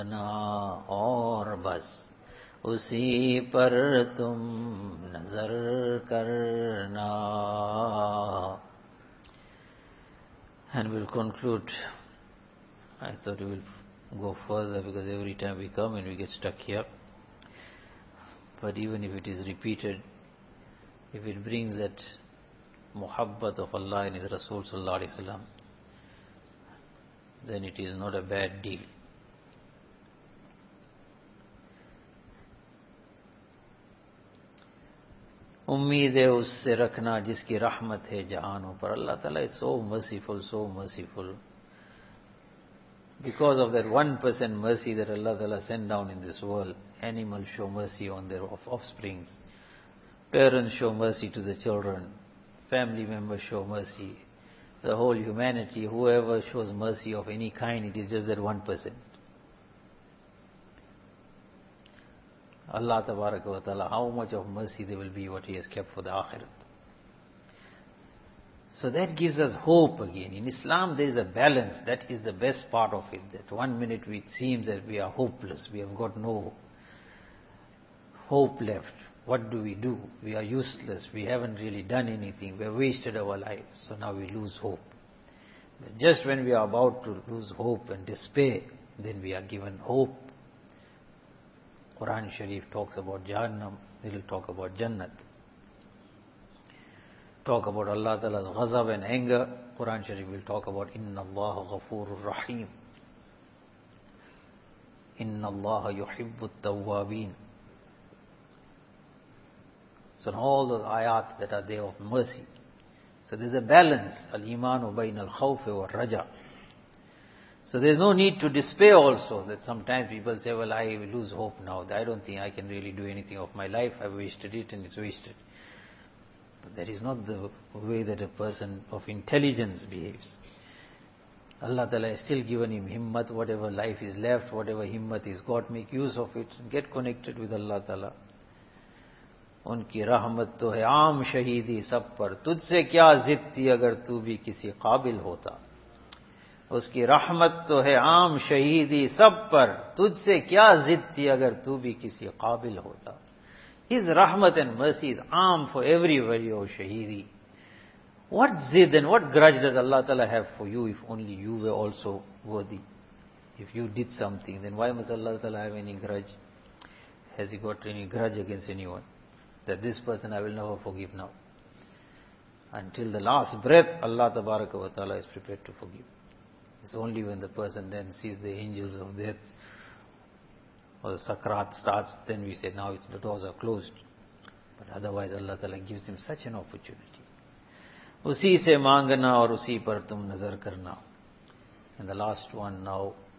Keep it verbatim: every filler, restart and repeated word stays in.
ना और बस उसी पर तुम नजर करना. And we'll conclude. I thought we will go further because every time we come and we get stuck here. But even if it is repeated, if it brings that muhabbat of Allah and His Rasul sallallahu alaihi wasallam, then it is not a bad deal. उम्मीद है उससे रखना जिसकी रहमत है जहानों पर. Allah Ta'ala is so merciful, so merciful. Because of that one percent mercy that Allah Ta'ala sent down in this world, animals show mercy on their offsprings. Parents show mercy to the children. Family members show mercy. The whole humanity, whoever shows mercy of any kind, it is just that one percent. Allah Tabaraka wa Ta'ala, how much of mercy there will be, what He has kept for the Akhirat. So that gives us hope again. In Islam there is a balance. That is the best part of it. That one minute it seems that we are hopeless. We have got no hope left. What do we do? We are useless. We haven't really done anything. We have wasted our lives. So now we lose hope. But just when we are about to lose hope and despair, then we are given hope. Quran Sharif talks about Jahannam. It will talk about Jannat. Talk about Allah Ta'ala's ghazab and anger. Quran Sharif will talk about Inna Allah Ghafurur Rahim. Inna Allah Yuhibbut Tawwabin. So all those ayat that are there of mercy. So there's a balance. Al-Imanu bayn al-khawf wa raja. So there's no need to despair also. That sometimes people say, well, I will lose hope now. I don't think I can really do anything of my life. I've wasted it and it's wasted. But that is not the way that a person of intelligence behaves. Allah Ta'ala has still given him himmat, whatever life is left, whatever himmat he's got, make use of it, get connected with Allah Ta'ala. उनकी रहमत तो है आम शहीदी सब पर, तुझसे क्या जिद थी अगर तू भी किसी काबिल होता. उसकी रहमत तो है आम शहीदी सब पर, तुझसे क्या जिद थी अगर तू भी किसी काबिल होता. His rahmat and mercy is arm for everybody, O Shahidi. What zid and what grudge does Allah Ta'ala have for you if only you were also worthy? If you did something, then why must Allah Ta'ala have any grudge? Has He got any grudge against anyone? That this person I will never forgive now. Until the last breath, Allah Tabaraka wa Ta'ala is prepared to forgive. It's only when the person then sees the angels of death, or the sakrat starts, then we say, now it's, the doors are closed. But otherwise Allah Ta'ala gives him such an opportunity. Usi se mangana aur usi par tum nazar karna. And the last one now,